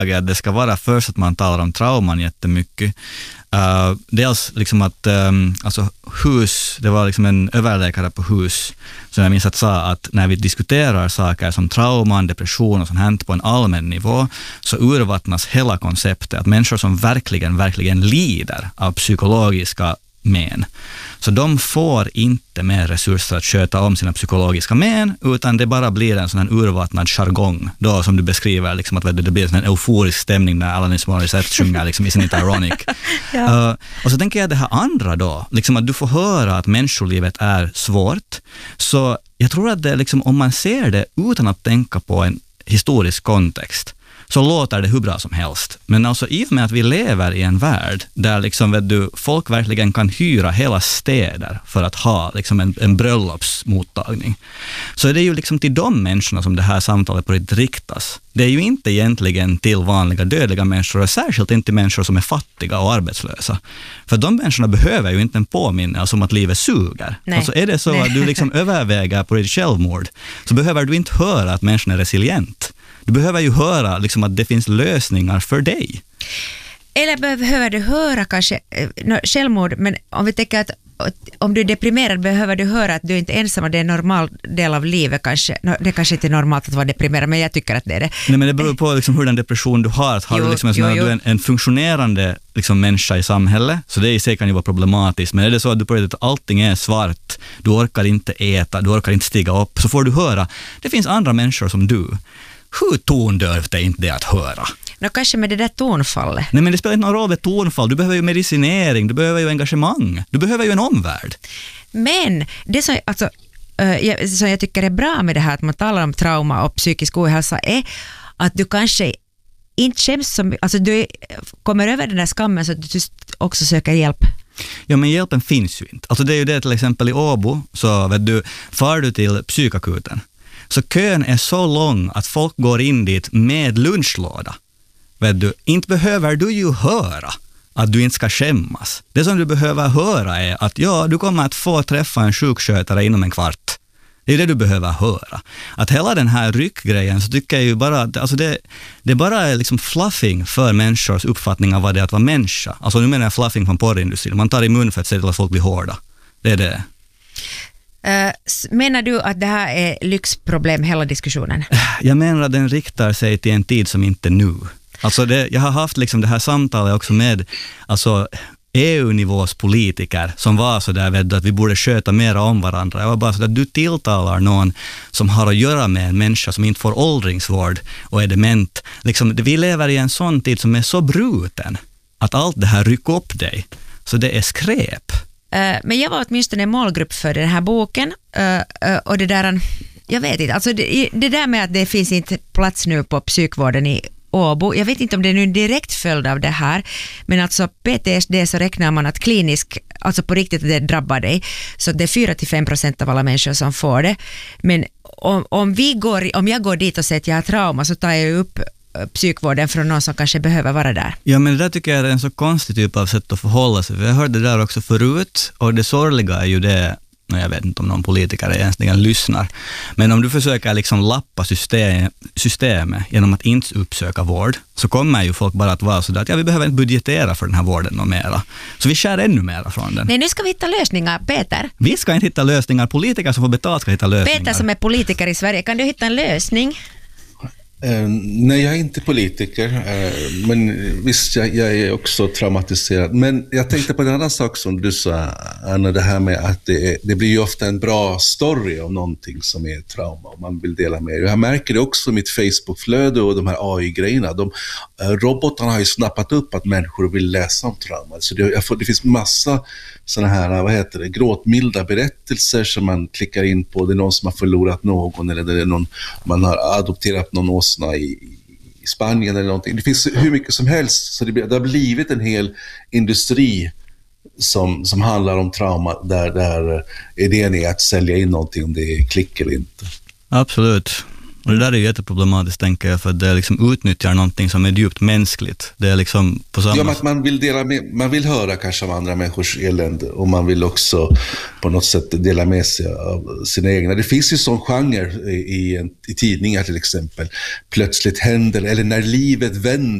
att det ska vara först att man talar om trauman jättemycket. Dels liksom att alltså hus, det var liksom en överläkare på hus som jag minns att sa att när vi diskuterar saker som trauman, depression och sånt här på en allmän nivå så urvattnas hela konceptet att människor som verkligen lider av psykologiska men. Så de får inte mer resurser att sköta om sina psykologiska men, utan det bara blir en sån här urvattnad jargong då som du beskriver, liksom att det blir en euforisk stämning när Alanis Morissette sjunger liksom Isn't it ironic. Ja. Och så tänker jag det här andra då, liksom att du får höra att människolivet är svårt. Så jag tror att det liksom, om man ser det utan att tänka på en historisk kontext så låter det hur bra som helst. Men alltså i och med att vi lever i en värld där liksom, folk verkligen kan hyra hela städer för att ha liksom en bröllopsmottagning. Så är det ju liksom till de människorna som det här samtalet på riktigt riktas. Det är ju inte egentligen till vanliga dödliga människor och särskilt inte människor som är fattiga och arbetslösa. För de människorna behöver ju inte en påminnelse om att livet suger. Nej. Alltså är det så att du liksom överväger på ditt självmord så behöver du inte höra att människan är resilient. Du behöver ju höra liksom att det finns lösningar för dig. Eller behöver du höra kanske självmord, men om vi tänker att om du är deprimerad behöver du höra att du inte är ensam och det är en normal del av livet kanske. Det kanske inte är normalt att vara deprimerad, men jag tycker att det är det. Nej, men det beror på liksom hur den depression du har. Har du liksom du är en funktionerande liksom människa i samhället, så det i sig kan ju vara problematiskt. Men är det så att du på att allting är svart, du orkar inte äta, du orkar inte stiga upp, så får du höra, det finns andra människor som du. Hur tondövt är inte det att höra? Kanske med det där tonfallet. Nej, men det spelar inte någon roll med tonfall. Du behöver ju medicinering, du behöver ju engagemang, du behöver ju en omvärld. Men det som, alltså, som jag tycker är bra med det här att man talar om trauma och psykisk ohälsa är att du kanske inte känns som, alltså du kommer över den där skammen så att du också söker hjälp. Ja, men hjälpen finns ju inte. Alltså det är ju det till exempel i Åbo, så vet du, far du till psykakuten. Så kön är så lång att folk går in dit med lunchlåda. Vet du, inte behöver du ju höra att du inte ska skämmas. Det som du behöver höra är att du kommer att få träffa en sjukskötare inom en kvart. Det är det du behöver höra. Att hela den här ryckgrejen så tycker jag ju bara att alltså det bara är liksom fluffing för människors uppfattning av vad det är att vara människa. Alltså nu menar jag fluffing från porrindustrin. Man tar i mun för att se till att folk blir hårda. Det är det. Menar du att det här är lyxproblem, hela diskussionen? Jag menar att den riktar sig till en tid som inte nu. Alltså jag har haft liksom det här samtalet också med alltså EU-nivås politiker som var så där att vi borde sköta mer om varandra. Jag var bara så att du tilltalar någon som har att göra med en människa som inte får åldringsvård och är dement. Liksom, vi lever i en sån tid som är så bruten att allt det här rycker upp dig. Så det är skräp. Men jag var åtminstone en målgrupp för den här boken och det där, jag vet inte, alltså det där med att det finns inte plats nu på psykvården i Åbo, jag vet inte om det är nu en direkt följd av det här, men alltså PTSD så räknar man att klinisk, alltså på riktigt det drabbar dig, så det är 4-5% av alla människor som får det, men om jag går dit och säger att jag har trauma så tar jag upp psykvården från någon som kanske behöver vara där. Ja, men det där tycker jag är en så konstig typ av sätt att förhålla sig. Jag hörde det där också förut och det sorgliga är ju det, jag vet inte om någon politiker egentligen lyssnar, men om du försöker liksom lappa systemet genom att inte uppsöka vård så kommer ju folk bara att vara sådär att vi behöver inte budgetera för den här vården och mera. Så vi skär ännu mera från den. Nej, nu ska vi hitta lösningar, Peter. Vi ska inte hitta lösningar, politiker som får betalt ska hitta lösningar. Peter som är politiker i Sverige, kan du hitta en lösning? Nej, jag är inte politiker, men visst, jag är också traumatiserad. Men jag tänkte på en annan sak som du sa, Anna, det här med att det blir ju ofta en bra story om någonting som är trauma och man vill dela med. Jag märker det också i mitt Facebook-flöde och de här AI-grejerna. Robotarna har ju snappat upp att människor vill läsa om trauma. Så det finns massa sådana här, gråtmilda berättelser som man klickar in på. Det är någon som har förlorat någon eller det är någon, man har adopterat någon åsna i Spanien eller någonting. Det finns hur mycket som helst, så det har blivit en hel industri som handlar om trauma där idén är att sälja in någonting om det är klick eller inte. Absolut. Och det där är ju jätteproblematiskt, tänker jag, för att det liksom utnyttjar någonting som är djupt mänskligt. Det är liksom på samma... Ja, men att man vill höra kanske om andra människors elände, och man vill också på något sätt dela med sig av sina egna. Det finns ju sån genre i tidningar till exempel. Plötsligt händer, eller när livet vänder.